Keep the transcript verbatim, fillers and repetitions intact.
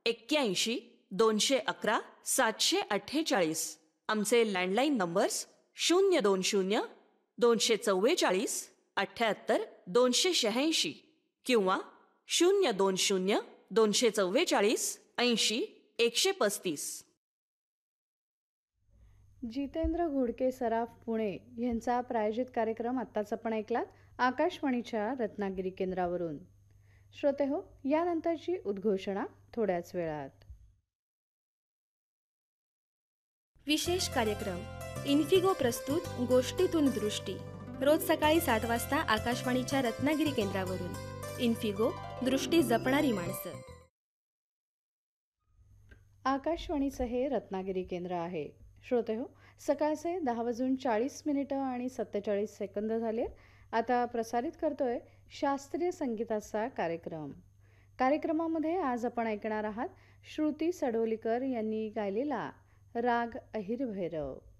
एक्क्याऐंशी दोनशे अकरा सातशे अठ्ठेचाळीस. आमचे लँडलाईन नंबर्स शून्य दोन शून्य दोनशे चव्वेचाळीस अठ्ठ्याहत्तर दोनशे शहाऐंशी किंवा शून्य दोन शून्य दोनशे चव्वेचाळीस ऐंशी एकशे पस्तीस. जितेंद्र घोडके सराफ पुणे यांचा प्रायोजित कार्यक्रम आत्ताच आपण ऐकलात आकाशवाणीच्या रत्नागिरी केंद्रावरून. श्रोते हो, यानंतरची उद्घोषणा थोड्याच वेळात. विशेष कार्यक्रम इन्फिगो प्रस्तुत गोष्टीतून दृष्टी, रोज सकाळी सात वाजता आकाशवाणीच्या रत्नागिरी केंद्रावरून. इन्फिगो, दृष्टी जपणारी माणसं. आकाशवाणीचं हे रत्नागिरी केंद्र आहे. श्रोते हो, सकाळचे दहा वाजून चाळीस मिनिटं आणि सत्तेचाळीस सेकंद झाले. आता प्रसारित करतोय शास्त्रीय संगीताचा कार्यक्रम. कार्यक्रमामध्ये आज आपण ऐकणार आहात श्रुती सडोलीकर यांनी गायलेला राग अहिर भैरव.